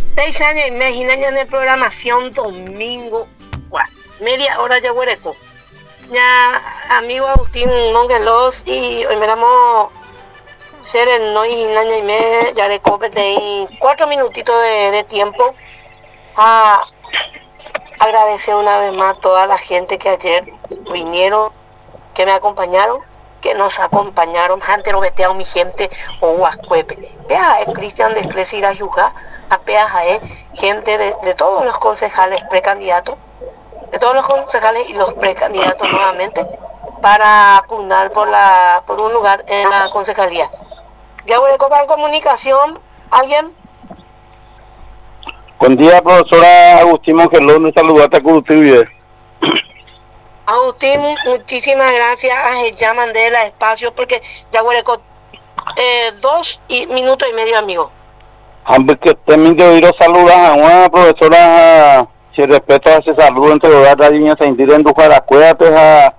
6 años y medio de programación domingo. Media hora ya huereco. Ya amigo Agustín Mongelos y hoy me damos ser en no y año y medio ya le compete 4 minutitos de tiempo a agradecer una vez más a toda la gente que ayer vinieron, que me acompañaron, que nos acompañaron, antes lo vetearon mi gente o Huascuepe. Pea Cristian de Clesi la Yuja, a pea gente de todos los concejales precandidatos, de todos los concejales y los precandidatos nuevamente para pugnar por un lugar en la concejalía. Ya voy a cobrar comunicación, ¿alguien? Buen día, profesora Agustín Mongelos, me saludate a Curutivier. Agustín, muchísimas gracias. Ya mandé el espacio porque ya voy a 2 minutos y medio, amigo. Ambos que también de oír saludar a una profesora, si respeto a ese saludo entre los de niña sentir en tu jaracuea, pues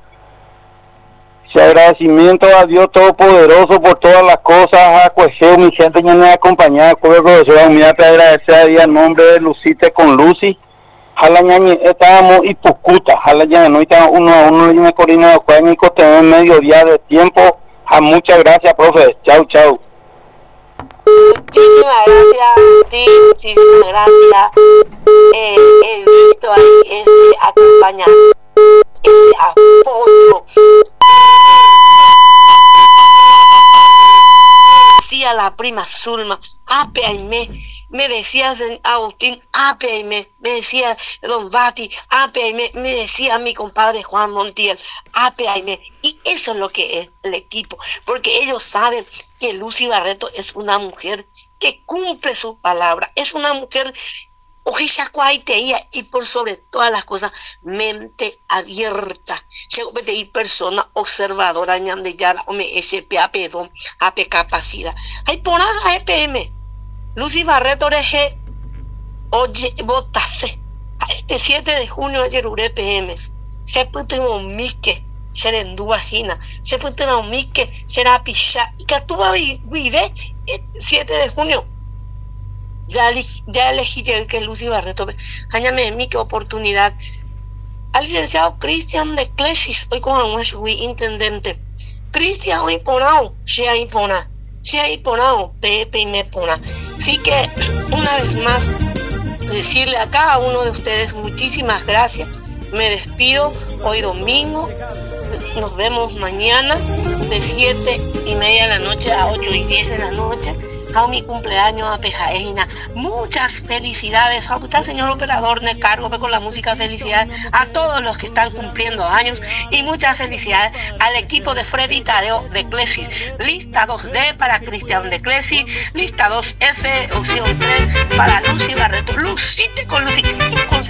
si agradecimiento a Dios Todopoderoso por todas las cosas, a Cuejeo, mi gente ya me acompañada, con el profesor, me te agradecer a Dios en nombre de Lucite con Lucy. Jala ñañi, estábamos y Pucuta, jala ya no estábamos 1-1 y me corina de Cuánico, tenemos mediodía de tiempo. Muchas gracias, profe. Chau, chau. Muchísimas gracias, muchísimas gracias. He visto ahí ese acompañamiento, ese apoyo. Decía la prima Zulma, apeaime, me decía Agustín, apeaime, me decía don Bati, apeaime, me decía mi compadre Juan Montiel, apeaime. Y eso es lo que es el equipo, porque ellos saben que Lucy Barreto es una mujer que cumple su palabra, es una mujer y por sobre todas las cosas, mente abierta. Llego a persona observadora, ñande yara, o me SP, apedón, AP capacidad. Hay por nada EPM. Lucy Barreto reje, oye, votase. Este 7 de junio ayer uré PM. Se puede un mique, será vagina. Se puede un mique, será picha. Y que tú vas a vivir 7 de junio. Ya elegí yo que Lucy Barreto, añame de mí qué oportunidad. Al licenciado Cristian de Clesis, hoy con un intendente. Cristian hoy ponao, sea imponado, Pepe y me pona. Así que, una vez más, decirle a cada uno de ustedes muchísimas gracias. Me despido hoy domingo. Nos vemos mañana de 7:30 de la noche a 8:10 de la noche. A mi cumpleaños a Pejaena. Muchas felicidades a usted, señor operador de cargo, con la música. Felicidades a todos los que están cumpliendo años y muchas felicidades al equipo de Freddy Tadeo de Clesi. Lista 2D para Cristian de Clesi, lista 2F, opción 3 para Lucy Barreto. Lucite con Lucy.